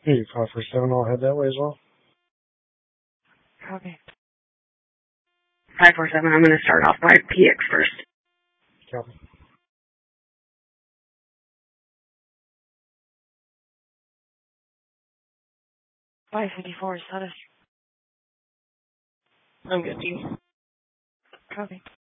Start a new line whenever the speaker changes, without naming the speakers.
Hey, 547, I'll head that way as well.
Copy. 547, I'm going to start off by PX first.
Copy.
$554 status.
I'm good, Dean.
Copy.